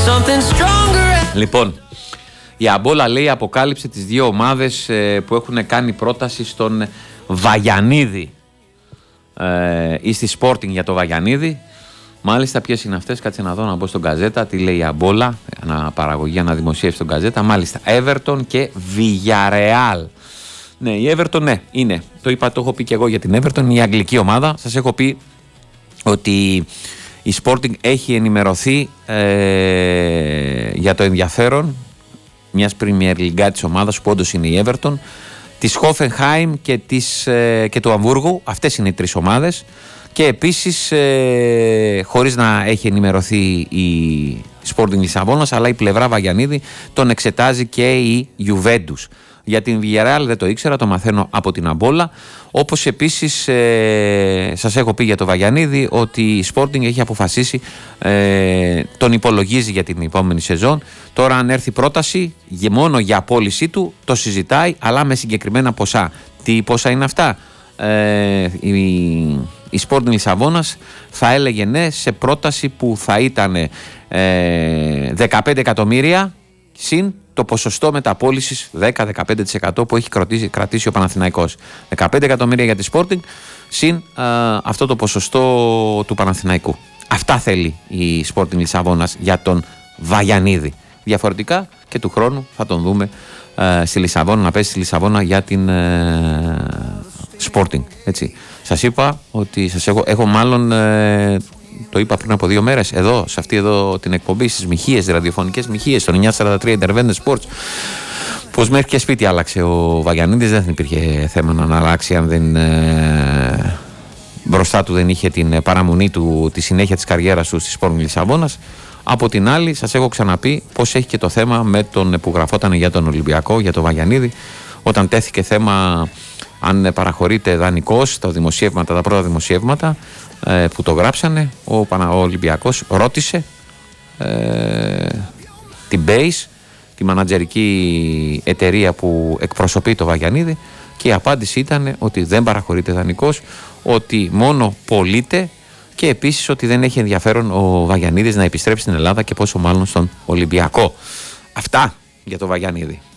Λοιπόν, η Αμπόλα λέει αποκάλυψε τις δύο ομάδες που έχουν κάνει πρόταση στον Βαγιανίδη ή στη Sporting για το Βαγιανίδη. Μάλιστα, ποιες είναι αυτές? Κάτσε να δω, να μπω στον Γκαζέτα. Τι λέει η Αμπόλα, αναπαραγωγή, αναδημοσίευση στον Γκαζέτα. Μάλιστα, Everton και Villarreal. Ναι, η Everton, ναι, είναι. Το είπα, το έχω πει και εγώ για την Everton, η αγγλική ομάδα. Σας έχω πει ότι η Sporting έχει ενημερωθεί για το ενδιαφέρον μιας Premier League της ομάδας που όντως είναι η Everton, της Hoffenheim και του Αμβούργου. Αυτές είναι οι τρεις ομάδες. Και επίσης, χωρίς να έχει ενημερωθεί η Sporting Λισαβόνας, αλλά η πλευρά Βαγιανίδη τον εξετάζει και η Juventus. Για την Villarreal δεν το ήξερα, το μαθαίνω από την Αμπόλα. Όπως επίσης σας έχω πει για το Βαγιανίδη ότι η Sporting έχει αποφασίσει, τον υπολογίζει για την επόμενη σεζόν. Τώρα αν έρθει πρόταση μόνο για απόλυσή του το συζητάει, αλλά με συγκεκριμένα ποσά. Τι ποσά είναι αυτά? Η Sporting Λισαβόνας θα έλεγε ναι σε πρόταση που θα ήταν 15 εκατομμύρια συν το ποσοστό μεταπώλησης 10-15% που έχει κρατήσει ο Παναθηναϊκός. 15 εκατομμύρια για τη Sporting συν αυτό το ποσοστό του Παναθηναϊκού. Αυτά θέλει η Sporting Λισαβόνας για τον Βαγιανίδη. Διαφορετικά και του χρόνου θα τον δούμε στη Λισαβόνα, να πέσει στη Λισαβόνα για την Sporting. Έτσι. Σας είπα ότι έχω μάλλον, το είπα πριν από 2 μέρες, εδώ, σε αυτή εδώ την εκπομπή, στις Μιχίες, ραδιοφωνικές Μιχίες, στο 943 Intervene Sports, πως μέχρι και σπίτι άλλαξε ο Βαγιανίδης. Δεν υπήρχε θέμα να αλλάξει αν δεν μπροστά του δεν είχε την παραμονή του, τη συνέχεια της καριέρας του στη Sporting Λισαβόνας. Από την άλλη, σας έχω ξαναπεί πως έχει και το θέμα με τον που γραφόταν για τον Ολυμπιακό, για τον Βαγιανίδη, όταν τέθηκε θέμα αν παραχωρείται δανεικός, τα πρώτα δημοσιεύματα που το γράψανε, ο Ολυμπιακός ρώτησε την Base, τη μανατζερική εταιρεία που εκπροσωπεί το Βαγιανίδη, και η απάντηση ήταν ότι δεν παραχωρείται δανεικός, ότι μόνο πωλείται, και επίσης ότι δεν έχει ενδιαφέρον ο Βαγιανίδης να επιστρέψει στην Ελλάδα και πόσο μάλλον στον Ολυμπιακό. Αυτά για το Βαγιανίδη.